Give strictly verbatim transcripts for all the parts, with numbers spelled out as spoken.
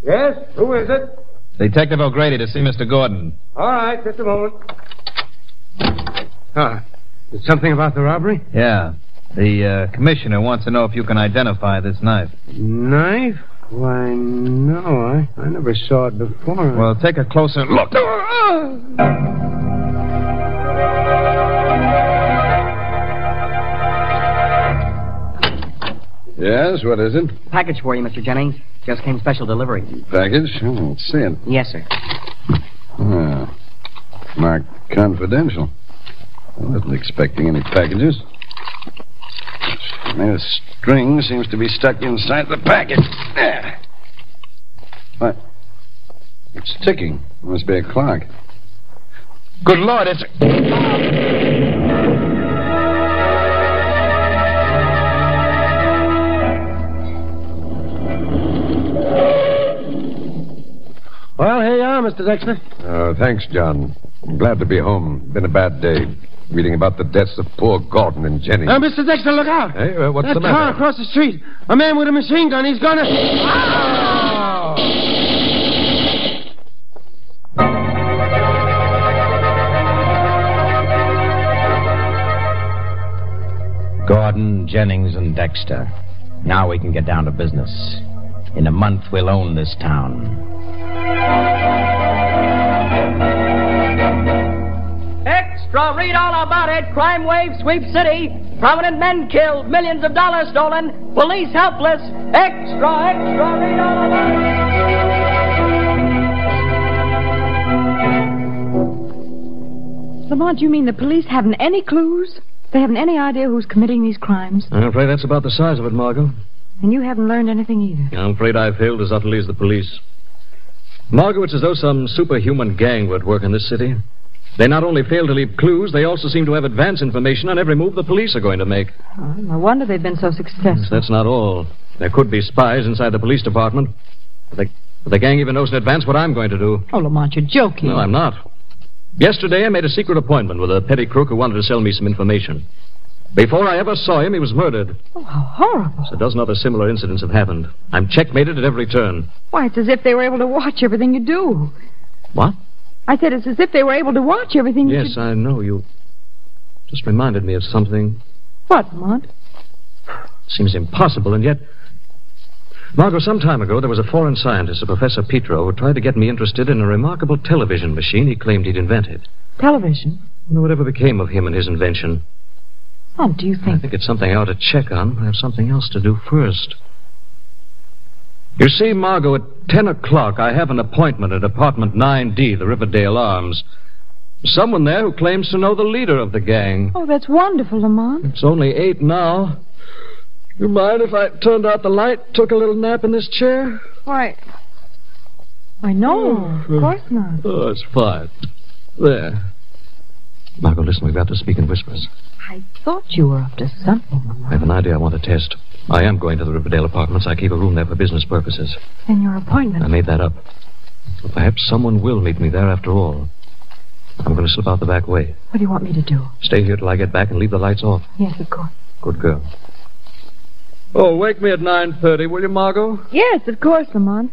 Yes? Who is it? Detective O'Grady to see Mister Gordon. All right, just a moment. Ah, is something about the robbery? Yeah. The uh, commissioner wants to know if you can identify this knife. Knife? Why, no, I, I never saw it before. Well, take a closer look. Yes, what is it? Package for you, Mister Jennings. Just came special delivery. Package? Oh, let's see it. Yes, sir. Ah, marked confidential. I wasn't expecting any packages. The string seems to be stuck inside the package. There. What? It's ticking. Must be a clock. Good Lord, it's... Well, here you are, Mister Dexter. Uh, thanks, John. I'm glad to be home. Been a bad day. Reading about the deaths of poor Gordon and Jenny. Uh, Mister Dexter, look out. Hey, uh, what's that the matter? car across the street. A man with a machine gun. He's gonna... Oh! Gordon, Jennings, and Dexter. Now we can get down to business. In a month, we'll own this town. Extra, read all about it. Crime wave sweeps city. Prominent men killed. Millions of dollars stolen. Police helpless. Extra, extra, read all about it. Lamont, you mean the police haven't any clues? They haven't any idea who's committing these crimes? I'm afraid that's about the size of it, Margot. And you haven't learned anything either? I'm afraid I failed as utterly as the police. Margot, it's as though some superhuman gang were at work in this city. They not only fail to leave clues, they also seem to have advance information on every move the police are going to make. Oh, no wonder they've been so successful. Yes, that's not all. There could be spies inside the police department. But the, but the gang even knows in advance what I'm going to do. Oh, Lamont, you're joking. No, I'm not. Yesterday, I made a secret appointment with a petty crook who wanted to sell me some information. Before I ever saw him, he was murdered. Oh, how horrible. So a dozen other similar incidents have happened. I'm checkmated at every turn. Why, it's as if they were able to watch everything you do. What? I said it's as if they were able to watch everything you do. Yes, I know. You just reminded me of something. What, Lamont? Seems impossible, and yet... Margot, some time ago, there was a foreign scientist, a Professor Petro, who tried to get me interested in a remarkable television machine he claimed he'd invented. Television? I wonder whatever became of him and his invention. Oh, do you think... I think it's something I ought to check on. I have something else to do first. You see, Margot, at ten o'clock, I have an appointment at apartment nine D, the Riverdale Arms. Someone there who claims to know the leader of the gang. Oh, that's wonderful, Lamont. It's only eight now. You mind if I turned out the light, took a little nap in this chair? Why... I know. Of course not. Oh, it's fine. There. Margot, listen, we've got to speak in whispers. I thought you were up to something, Lamont. I have an idea I want to test. I am going to the Riverdale apartments. I keep a room there for business purposes. Then your appointment... I made that up. But perhaps someone will meet me there after all. I'm going to slip out the back way. What do you want me to do? Stay here till I get back and leave the lights off. Yes, of course. Good girl. Oh, wake me at nine thirty, will you, Margot? Yes, of course, Lamont.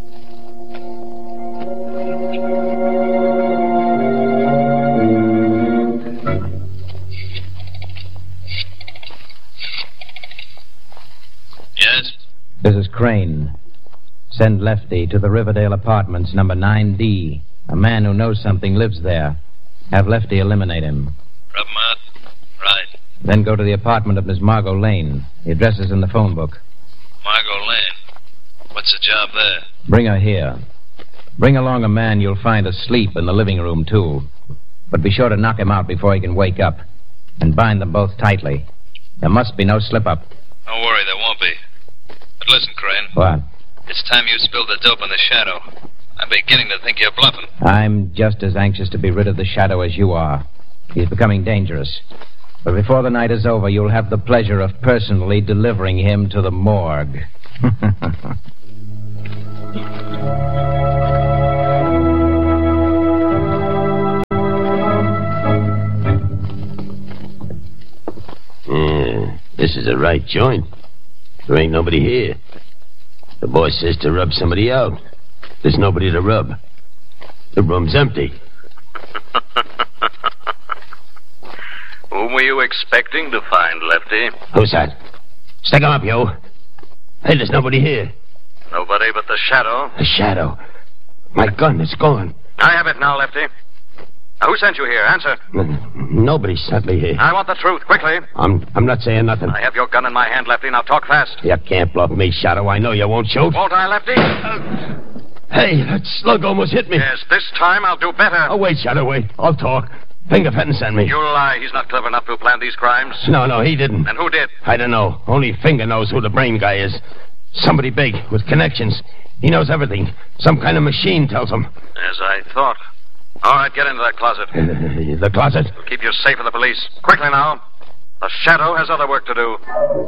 Yes? This is Crane. Send Lefty to the Riverdale Apartments, number nine D. A man who knows something lives there. Have Lefty eliminate him. Rub him out. Right. Then go to the apartment of Miss Margot Lane. The address is in the phone book. Margot Lane. What's the job there? Bring her here. Bring along a man you'll find asleep in the living room, too. But be sure to knock him out before he can wake up. And bind them both tightly. There must be no slip-up. Don't worry, there won't be. But listen, Crane. What? It's time you spilled the dope in the Shadow. I'm beginning to think you're bluffing. I'm just as anxious to be rid of the Shadow as you are. He's becoming dangerous. But before the night is over, you'll have the pleasure of personally delivering him to the morgue. Yeah, this is the right joint. There ain't nobody here. The boss says to rub somebody out. There's nobody to rub. The room's empty. Whom were you expecting to find, Lefty? Who's that? Stick him up, you. Hey, there's nobody here. Nobody but the Shadow. The Shadow. My gun is gone. I have it now, Lefty. Now, who sent you here? Answer. N- nobody sent me here. I want the truth, quickly. I'm I'm not saying nothing. I have your gun in my hand, Lefty. Now talk fast. You can't bluff me, Shadow. I know you won't shoot. Won't I, Lefty? Hey, that slug almost hit me. Yes, this time I'll do better. Oh, wait, Shadow, wait. I'll talk. Finger Fenton sent me. You lie. He's not clever enough to plan these crimes. No, no, he didn't. And who did? I don't know. Only Finger knows who the brain guy is. Somebody big, with connections. He knows everything. Some kind of machine tells him. As I thought. All right, get into that closet. Uh, the closet? It'll keep you safe from the police. Quickly now. The Shadow has other work to do.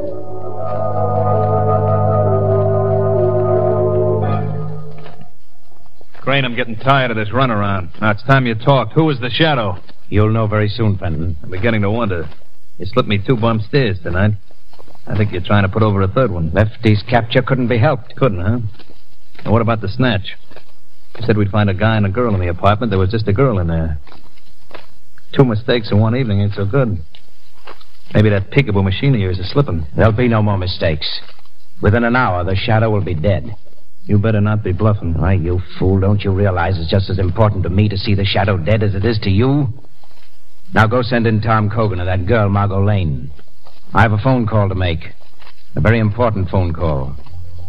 Crane, I'm getting tired of this runaround. Now it's time you talked. Who is the Shadow? You'll know very soon, Fenton. I'm beginning to wonder. You slipped me two bum stairs tonight. I think you're trying to put over a third one. Lefty's capture couldn't be helped. Couldn't, huh? And what about the snatch? You said we'd find a guy and a girl in the apartment. There was just a girl in there. Two mistakes in one evening ain't so good. Maybe that peekaboo machine of yours is slipping. There'll be no more mistakes. Within an hour, the Shadow will be dead. You better not be bluffing. Why, you fool, don't you realize it's just as important to me to see the Shadow dead as it is to you? Now go send in Tom Cogan and that girl, Margot Lane. I have a phone call to make. A very important phone call.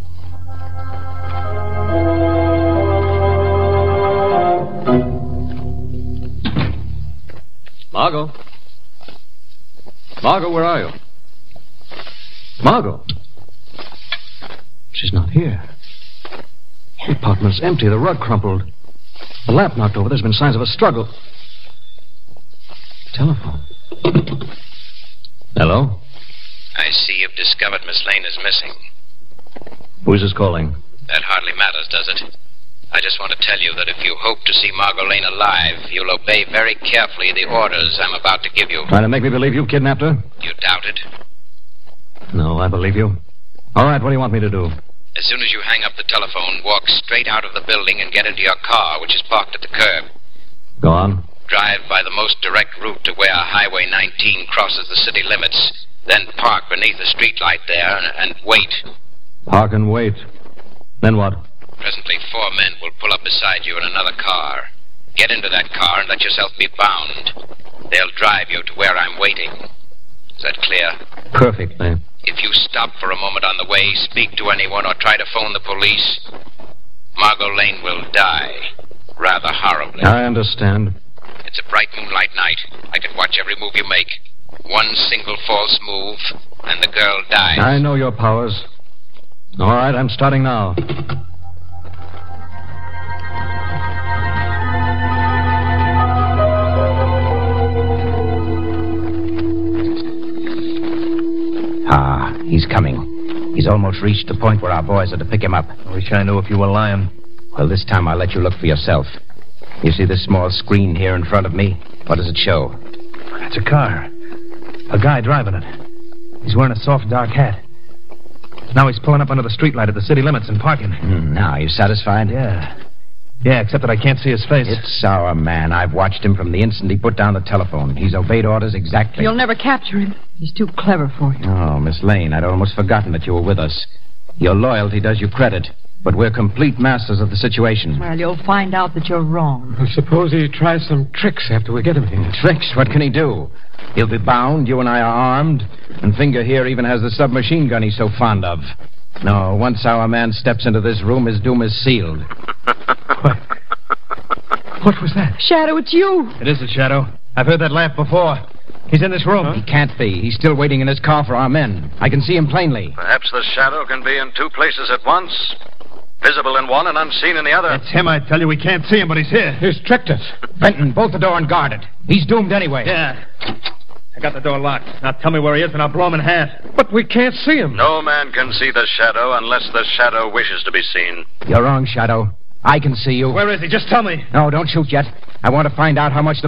Margot? Margot, where are you? Margot? She's not here. The apartment's empty. The rug crumpled. The lamp knocked over. There's been signs of a struggle. Telephone. Hello? I see you've discovered Miss Lane is missing. Who's this calling? That hardly matters, does it? I just want to tell you that if you hope to see Margot Lane alive, you'll obey very carefully the orders I'm about to give you. Trying to make me believe you kidnapped her? You doubt it? No, I believe you. All right, what do you want me to do? As soon as you hang up the telephone, walk straight out of the building and get into your car, which is parked at the curb. Go on. Drive by the most direct route to where Highway nineteen crosses the city limits. Then park beneath a streetlight there and, and wait. Park and wait. Then what? Presently, four men will pull up beside you in another car. Get into that car and let yourself be bound. They'll drive you to where I'm waiting. Is that clear? Perfectly. If you stop for a moment on the way, speak to anyone, or try to phone the police, Margot Lane will die. Rather horribly. I understand. It's a bright moonlight night. I can watch every move you make. One single false move, and the girl dies. I know your powers. All right, I'm starting now. Ah, he's coming. He's almost reached the point where our boys are to pick him up. I wish I knew if you were lying. Well, this time I'll let you look for yourself. You see this small screen here in front of me? What does it show? It's a car. A guy driving it. He's wearing a soft, dark hat. Now he's pulling up under the streetlight at the city limits and parking. Mm, now, you satisfied? Yeah. Yeah, except that I can't see his face. It's our man. I've watched him from the instant he put down the telephone. He's obeyed orders exactly. You'll never capture him. He's too clever for you. Oh, Miss Lane, I'd almost forgotten that you were with us. Your loyalty does you credit, but we're complete masters of the situation. Well, you'll find out that you're wrong. Well, suppose he tries some tricks after we get him here. Tricks? What can he do? He'll be bound, you and I are armed, and Finger here even has the submachine gun he's so fond of. No, once our man steps into this room, his doom is sealed. What? What was that? Shadow, it's you. It is a Shadow. I've heard that laugh before. He's in this room. Huh? He can't be. He's still waiting in his car for our men. I can see him plainly. Perhaps the Shadow can be in two places at once. Visible in one and unseen in the other. It's him, I tell you. We can't see him, but he's here. He's tricked us. Benton, bolt the door and guard it. He's doomed anyway. Yeah. I got the door locked. Now tell me where he is and I'll blow him in half. But we can't see him. No man can see the Shadow unless the Shadow wishes to be seen. You're wrong, Shadow. I can see you. Where is he? Just tell me. No, don't shoot yet. I want to find out how much the